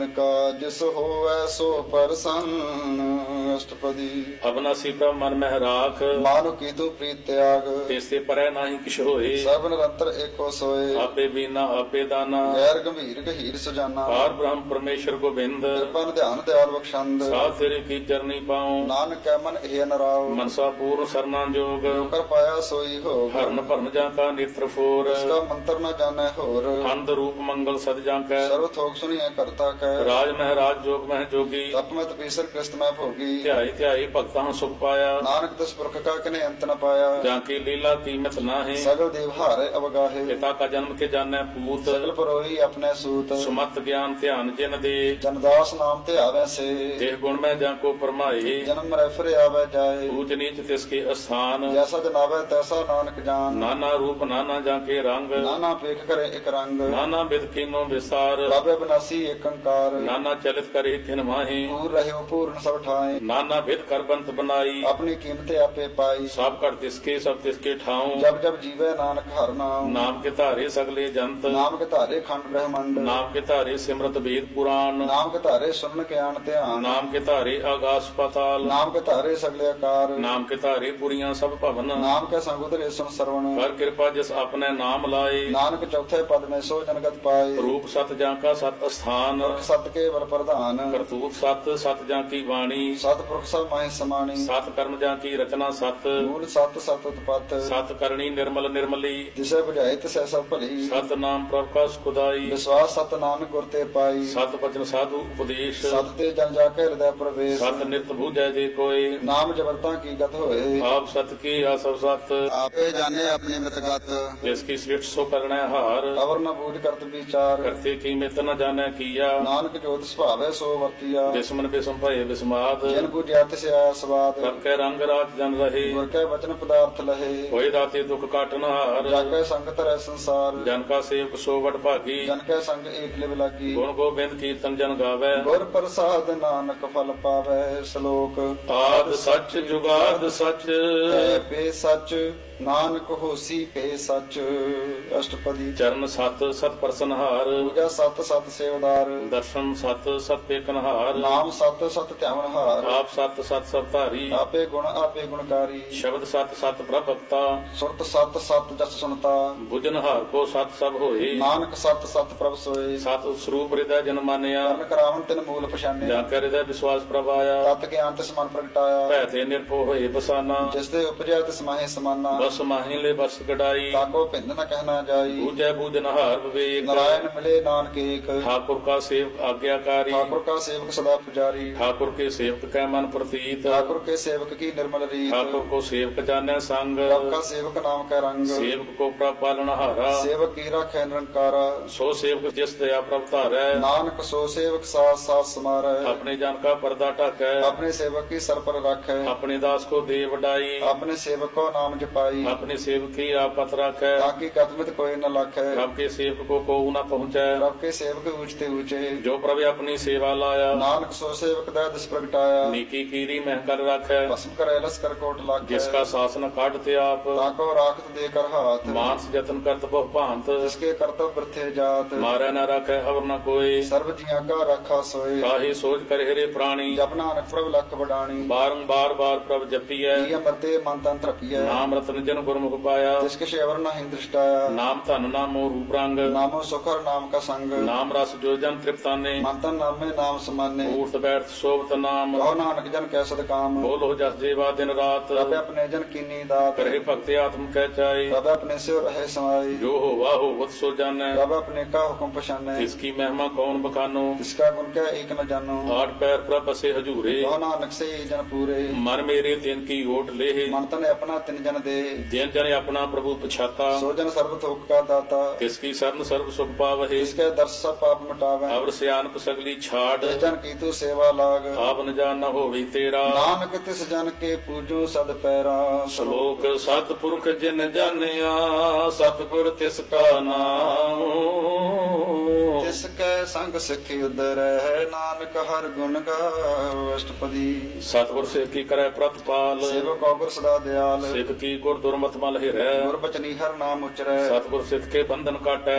का जिस होवै सो प्रसन्न। अष्टपदी। अबनासी प्रभ मन मह राख, मानु कीधु प्रीत त्याग। तेसे परै नाहि किछ होए, सब निरंतर एको सोए। आपे बीना आपे दाना, गैर गंभीर गहीर सुजाना। पार ब्रह्म परमेश्वर गोबिंद, कृपन ध्यान दयाल बख्शंद। साध तेरे की चरनी पाऊं, नानक कै मन एह नराव। मनसा पूर्ण सरना जोग, कर पाया सोई हो। हरन भरन जा का नेत्र फोर, इसका मंत्र न जाने होर। अंध रूप मंगल सद जा कै, सर्व थोक सुनिए करता कै। राज मह राज जोग मह जोगी, तप में तपीसर कृष्ण में भोगी। ध्याई ध्याई भक्ता सुख पाया, नानक दस पुरख का कने अंत न पाया। जाकी लीला कीमत नाहि, सगल देव हारे अवगाहे। पिता का जन्म के जाने पूत, सगल परोही अपने सूत। सुमत ज्ञान ध्यान जिन दे, जनदास नाम ते आवे से। देह गुण में जाको परमाए, जन्म रेफरे आवे जाए। ऊंच नीच तिसके स्थान, जैसा जनावे तैसा नानक जान। नाना रूप नाना जाके रंग, नाना पेख करे एक रंग। नाना विध कीनो विसार, बाबे बनासी एक अंकार। नाना चलित करे खिन माही, पूर रहे पूर्ण सब ठाए। नाना विध कर बंत बनाई, अपनी कीमते आपे पाई। सब कर तिसके सब तिसके ठाऊं, जब जब जीवे नानक हर नाम। नाम के धारे सगले जंत, नाम के धारे खंड ब्रह्मंड। नाम के धारे सिमरत वेद पुराण, नाम के धारे सुन ज्ञान ध्यान। नाम के धारे आकाश पाताल, नाम के धारे सगले आकार। नाम के धारे पुरियां सब भवन, नाम के संग उतरे सुन श्रवण। कर कृपा जिस अपने नाम लाए, नानक चौथे पद में सो जनगत पाए। रूप सत जा का सत स्थान, सत के वर प्रधान। करतूत सत सत जा की वाणी, सतपुरुष सब माहि समानी। सत कर्म जा की रचना सत, मूल सत सत उत्पत। सत करणी निर्मल निर्मली, जिसे बुझाए तिसे सब भली। सत नाम प्रभ का सुखदाई, विश्वास सत नानक गुर ते पाई। सत वचन साधु उपदेश, सत ते जन जाके हृदय प्रवेश। सत नित भूजै जे कोय, नाम जबरता की गत होए। आप सत की आसव सत, आपे जाने अपने मितगत। जिसकी सृष्टि सो करने हार, अवर न बूझ करत विचार। करते की मित न जाने किया, नानक जोत सुभावे सो वर्तिया। बिस्मन बिस्म भय बिस्माद, जिन बुझिया तिसे आया स्वाद। सब के रंग रात जन रहे, गुर के वचन पदार्थ लहे। कोई राते दुख काटन हार, जाके संग तरह संसार। जन का सेवक सो वट भागी, जन के संग एक लिव लागी। गुण गोबिंद कीर्तन जन गावे, गुर प्रसाद नानक फल पावे। श्लोक। आद सच जुगाद सच, है पे सच नानक होसी पे सच। अष्टपदी। चरण सत सत प्रसन हार, पूजा सत सत सेवदार। दर्शन सत सत पेकन हार, नाम सत सत ध्यान हार। आप सत सत सब धारी, आपे गुणकारी। शब्द सत सत प्रभक्ता, सुरत सत सत जस सुनता। भुजन हार को सत सब होए, नानक सत सत प्रभ सोए। सत स्वरूप हृदय जन मानिया, कर्ण करावन तिन मूल पछाने। जाके हृदय विश्वास प्रभ आया, तत ज्ञान तिस मन प्रगटाया। भय ते निर्भो होए बसाना, जिसदे उपजया तिस माहे समाना। बस माहि ले बस गडाई, ताको भिंद न कहना जाई। पूजै पूजन हार विवेक, नारायण मिले नानक एक। ठाकुर का सेवक आज्ञाकारी, ठाकुर का सेवक सदा पुजारी। ठाकुर के सेवक कै मन प्रतीत, ठाकुर के सेवक की निर्मल रीत। ठाकुर को सेवक जाने संग, प्रभ का सेवक नाम का रंग। सेवक को प्रभ पालन हारा, सेवक की राखे निरंकारा। सो सेवक जिस दया प्रभ धारै, नानक सो सेवक साथ साथ समारै। अपने जन का पर्दा ढकै, अपने सेवक की सर पर रखे। अपने दास को दे वडाई, अपने सेवक को नाम जपाई। अपने सेवक की आपत रखै, ताकि कदमत कोई न लाखे। प्रभ के सेवक को न पहुँचै, प्रभ के सेवक ऊंचते ऊंचे। जो प्रभ अपनी सेवा लाया, नानक सो सेवक दया दिस प्रगटाया। नीकी कीरी मह कर रखै, भस्म करे लस्कर कोट लाखे। जिसका शासन काटते आप, ताको राखत देकर हाथ। मानस जतन करत बहु भांत, जिसके कर्तव्य वृथे जात। मारे न रखै अवर न कोई, सर्व जिया का रखा सोए। काहे सोच कर हेरे प्राणी, जप नानक प्रभ लख बडाणी। बारंबार बार प्रभ जपियै, मरते मन तन तृपिय। नाम रतन जन गुरमुख पाया, जिसके शेवर न हिं दृष्टाया। नाम धन नामो रूप रंग, नामो सुखर नाम का संग। नाम रस जो जन तृप्ताने, मंतन नामे नाम समाने। उठ बैठ शोभत नाम, कहो नानक जन कै सद काम। बोलो जस जेवा दिन रात, प्रभ अपने जन कीनी दात। करे भक्ति आत्म कह चाहे, प्रभ अपने से रहे समाई। जो हो वाहो वत सो जानै, प्रभ अपने का हुक्म पछाने। इसकी महिमा कौन बखानो, इसका गुण क्या एक न जानो। आठ पैर प्रभ बसे हजूरे, कहो नानक से ही जन पूरे। मन मेरे तिन की ओट लेह, मन तन अपना तिन जन दे। जिन जन अपना प्रभु पछाता, सो जन सर्व थोक का दाता। इसकी शरण सर्व सुख पावहे, इसके दर्श सब पाप मिटावे। अवर सियानप सगली छाड़, जिस जन की तू सेवा लाग। आप न जान न होवी तेरा, नानक तिस जन के पूजो सद पैरा। श्लोक सतपुरख जिन जानिया, सतगुर तिसका नाम, तिसके संग सिखि उदरै। नानक हर गुण गाओ। अष्टपदी। सतगुर सिख की करे प्रतिपाल, सेवक गुर सदा दयाल। सिख की गुर दुर्मत मल हिरै, गुर बचनी हर नाम उचरै। सतगुर सिख के बंधन काटै,